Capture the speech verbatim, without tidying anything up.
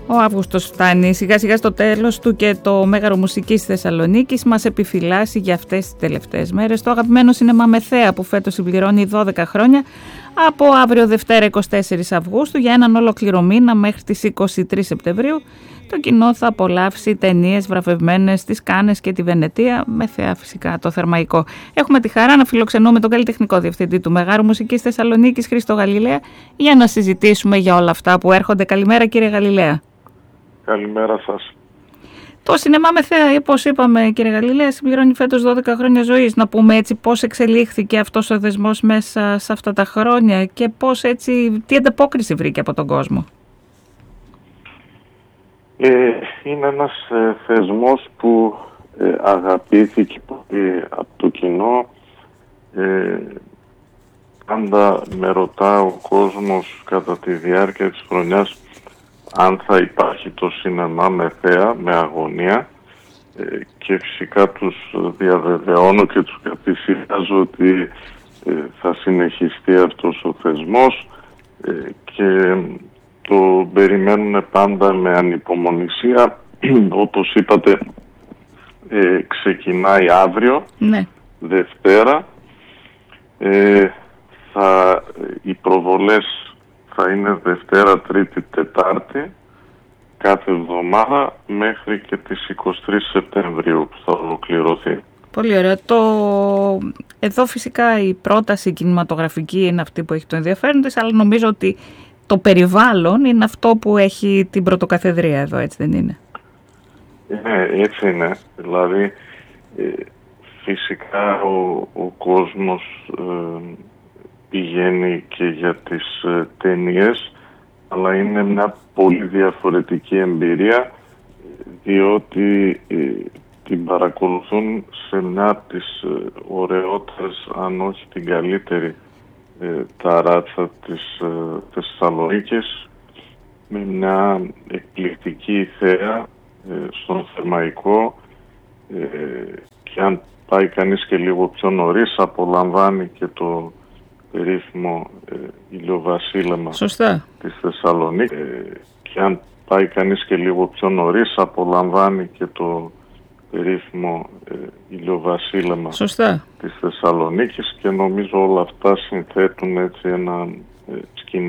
Ο Αύγουστος φτάνει σιγά σιγά στο τέλος του και το Μέγαρο Μουσικής Θεσσαλονίκης μας επιφυλάσσει για αυτές τις τελευταίες μέρες το αγαπημένο σινεμά Μεθέα, που φέτος συμπληρώνει δώδεκα χρόνια, από αύριο Δευτέρα εικοστή τέταρτη Αυγούστου για έναν ολόκληρο μήνα μέχρι τις εικοστή τρίτη Σεπτεμβρίου. Το κοινό θα απολαύσει ταινίες βραβευμένες στις Κάνες και τη Βενετία, Μεθέα φυσικά το Θερμαϊκό. Έχουμε τη χαρά να φιλοξενούμε τον καλλιτεχνικό διευθυντή του Μεγάρου Μουσικής Θεσσαλονίκης, Χρήστο Γαλιλαία, για να συζητήσουμε για όλα αυτά που έρχονται. Καλημέρα, κύριε Γαλιλαία. Καλημέρα σας. Το σινεμά Μεθέα, όπως είπαμε, κύριε Γαλιλαία, συμπληρώνει φέτος δώδεκα χρόνια ζωής. Να πούμε έτσι πώς εξελίχθηκε αυτός ο δεσμός μέσα σε αυτά τα χρόνια και πώς έτσι, τι ανταπόκριση βρήκε από τον κόσμο. Ε, είναι ένας ε, θεσμός που ε, αγαπήθηκε πολύ από το κοινό. Ε, πάντα με ρωτά ο κόσμος κατά τη διάρκεια της χρονιάς αν θα υπάρχει το σινεμά Μεθέα με αγωνία, ε, και φυσικά τους διαβεβαιώνω και τους καθησυχάζω ότι ε, θα συνεχιστεί αυτός ο θεσμός ε, και το περιμένουν πάντα με ανυπομονησία. Όπως είπατε, ε, ξεκινάει αύριο, ναι. Δευτέρα. Ε, θα, οι προβολές θα είναι Δευτέρα, Τρίτη, Τετάρτη κάθε εβδομάδα μέχρι και τις εικοστή τρίτη Σεπτεμβρίου που θα ολοκληρωθεί. Πολύ ωραία. Το... Εδώ φυσικά η πρόταση κινηματογραφική είναι αυτή που έχει το ενδιαφέρον της, αλλά νομίζω ότι το περιβάλλον είναι αυτό που έχει την πρωτοκαθεδρία εδώ, έτσι δεν είναι? Ναι, έτσι είναι. Δηλαδή ε, φυσικά ο, ο κόσμος ε, πηγαίνει και για τις ε, ταινίες, αλλά είναι μια πολύ διαφορετική εμπειρία, διότι ε, την παρακολουθούν σε μια από τις ε, ωραιότερες, αν όχι την καλύτερη, ε, ταράτσα της ε, Θεσσαλονίκης, με μια εκπληκτική θέα ε, στον Θερμαϊκό, ε, και αν πάει κανείς και λίγο πιο νωρίς απολαμβάνει και το περίφημο ε, ηλιοβασίλεμα Σωστά. της Θεσσαλονίκης, ε, και αν πάει κανείς και λίγο πιο νωρίς απολαμβάνει και το περίφημο ε, ηλιοβασίλεμα Σωστά. της Θεσσαλονίκης, και νομίζω όλα αυτά συνθέτουν έτσι ένα ε, σκηνικό